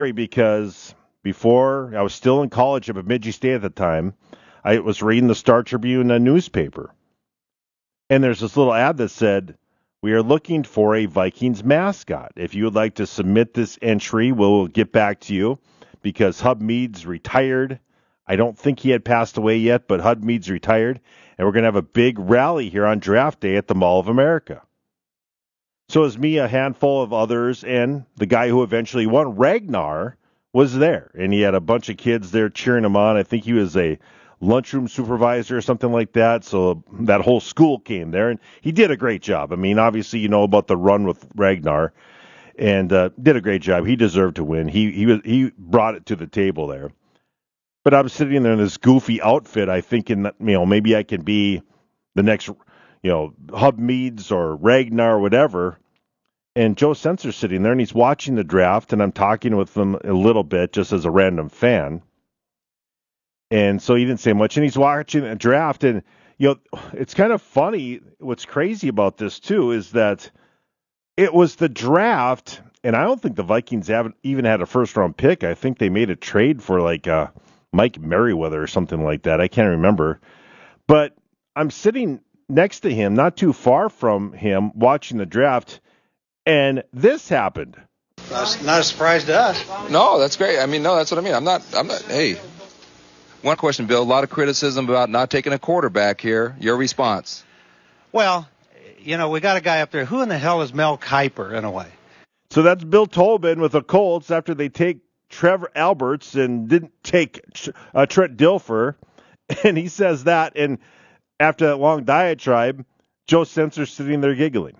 Because before I was still in college at Bemidji State at the time, I was reading the Star Tribune newspaper. And there's this little ad that said, "We are looking for a Vikings mascot. If you would like to submit this entry, we'll get back to you," because Hub Meads retired. I don't think he had passed away yet, but Hub Meads retired. And we're going to have a big rally here on draft day at the Mall of America. So it was me, a handful of others, and the guy who eventually won, Ragnar, was there. And he had a bunch of kids there cheering him on. I think he was a lunchroom supervisor or something like that. So that whole school came there, and he did a great job. I mean, obviously, you know about the run with Ragnar, and did a great job. He deserved to win. He brought it to the table there. But I'm sitting there in this goofy outfit. I thinking that, maybe I can be the next, Hub Meads or Ragnar or whatever. And Joe Sensor's sitting there, and he's watching the draft, and I'm talking with him a little bit just as a random fan. And so he didn't say much, and he's watching the draft. And, it's kind of funny. What's crazy about this, too, is that it was the draft, and I don't think the Vikings haven't even had a first-round pick. I think they made a trade for, Mike Merriweather or something like that. I can't remember. But I'm sitting next to him, not too far from him, watching the draft, and this happened. That's not a surprise to us. No, that's great. No, that's what I mean. I'm not, hey. One question, Bill. A lot of criticism about not taking a quarterback here. Your response? Well, we got a guy up there. Who in the hell is Mel Kiper, in a way? So that's Bill Tobin with the Colts after they take Trevor Alberts and didn't take Trent Dilfer. And he says that, and after that long diatribe, Joe Sensor's sitting there giggling.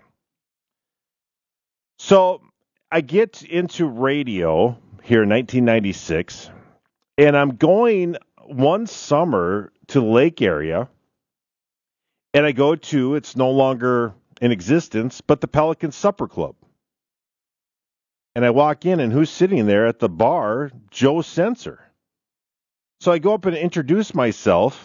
So I get into radio here in 1996, and I'm going one summer to the Lake area, and I go to, it's no longer in existence, but the Pelican Supper Club. And I walk in, and who's sitting there at the bar? Joe Sensor. So I go up and introduce myself,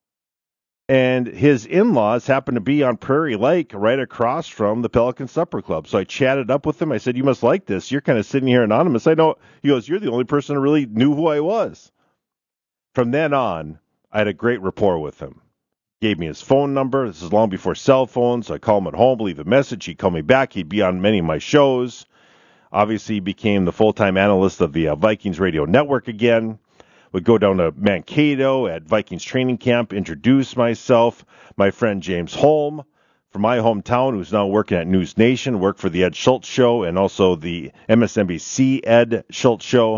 and his in-laws happen to be on Prairie Lake right across from the Pelican Supper Club. So I chatted up with him. I said, "You must like this. You're kind of sitting here anonymous." I know. He goes, "You're the only person who really knew who I was." From then on, I had a great rapport with him. Gave me his phone number. This is long before cell phones. So I call him at home, leave a message. He'd call me back. He'd be on many of my shows. Obviously, he became the full-time analyst of the Vikings Radio Network again. Would go down to Mankato at Vikings training camp, introduce myself. My friend James Holm from my hometown, who's now working at News Nation, worked for the Ed Schultz Show and also the MSNBC Ed Schultz Show.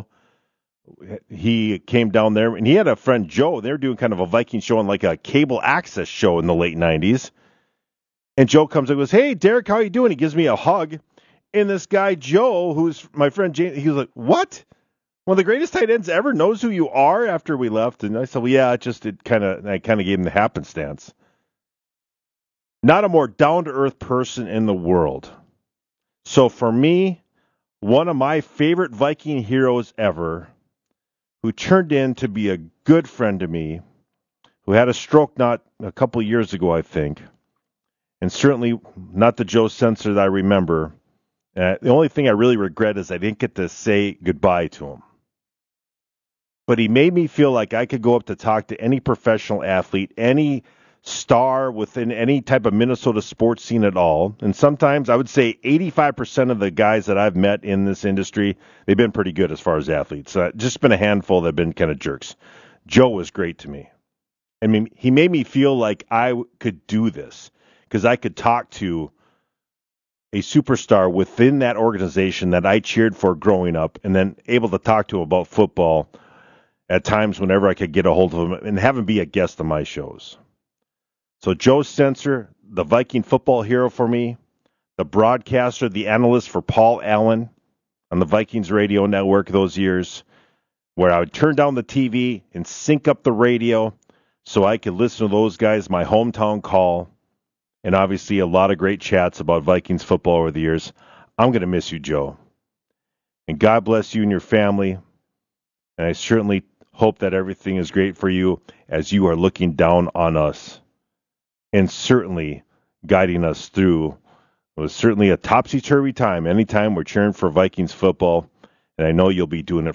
He came down there, and he had a friend, Joe. They were doing kind of a Viking show on like a cable access show in the late 90s. And Joe comes and goes, "Hey, Derek, how you doing?" He gives me a hug. And this guy, Joe, who's my friend James, he was like, "What? One of the greatest tight ends ever knows who you are?" After we left. And I said, "Well, yeah, I kind of gave him the happenstance." Not a more down-to-earth person in the world. So for me, one of my favorite Viking heroes ever, who turned in to be a good friend to me, who had a stroke not a couple years ago, I think, and certainly not the Joe Sensor that I remember. The only thing I really regret is I didn't get to say goodbye to him. But he made me feel like I could go up to talk to any professional athlete, any star within any type of Minnesota sports scene at all. And sometimes I would say 85% of the guys that I've met in this industry, they've been pretty good as far as athletes. Just been a handful that have been kind of jerks. Joe was great to me. I mean, he made me feel like I could do this because I could talk to a superstar within that organization that I cheered for growing up, and then able to talk to him about football at times whenever I could get a hold of him and have him be a guest on my shows. So Joe Sensor, the Viking football hero for me, the broadcaster, the analyst for Paul Allen on the Vikings radio network those years, where I would turn down the TV and sync up the radio so I could listen to those guys, my hometown call, and obviously a lot of great chats about Vikings football over the years. I'm going to miss you, Joe. And God bless you and your family. And I certainly hope that everything is great for you as you are looking down on us and certainly guiding us through. It was certainly a topsy-turvy time. Anytime we're cheering for Vikings football, and I know you'll be doing it